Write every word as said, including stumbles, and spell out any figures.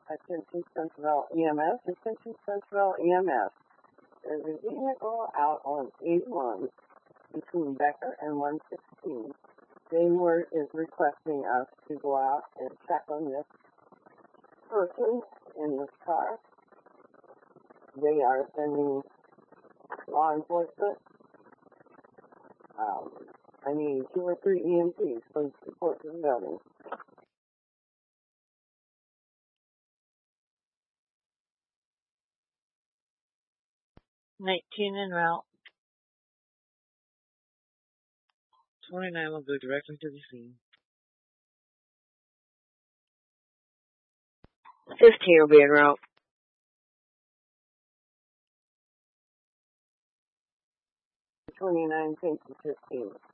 Attention Central E M S, attention Central E M S. There's a vehicle out on eighty-one between Becker and one sixteen. January is requesting us to go out and check on this person in this car. They are sending law enforcement. Um, I need two or three E M Ts for support to the building. nineteen en route. twenty-nine will go directly to the scene. fifteen will be en route. twenty-nine, take to fifteen.